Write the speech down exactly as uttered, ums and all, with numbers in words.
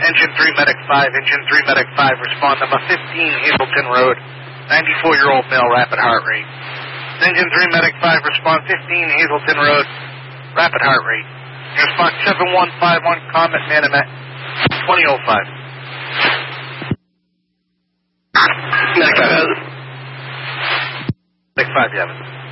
Engine three, Medic five, Engine three, Medic five, respond number fifteen, Hazelton Road, ninety-four-year-old male, rapid heart rate. Engine three, Medic five, respond fifteen, Hazelton Road, rapid heart rate. Response seven one five one, Comet, Manomet, twenty oh five. Medic five, Medic five, Evans.